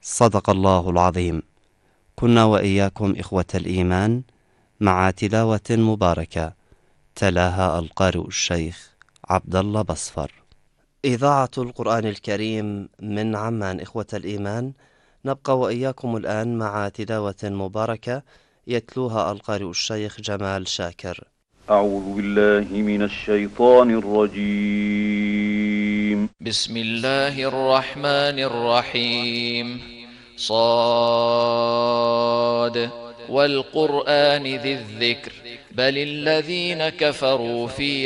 صدق الله العظيم. كنا وإياكم إخوة الإيمان مع تلاوة مباركة تلاها القارئ الشيخ عبد الله بصفر. إذاعة القرآن الكريم من عمان. إخوة الإيمان، نبقى وإياكم الآن مع تلاوة مباركة يتلوها القارئ الشيخ جمال شاكر. أعوذ بالله من الشيطان الرجيم. بسم الله الرحمن الرحيم. صاد والقرآن ذي الذكر بل الذين كفروا في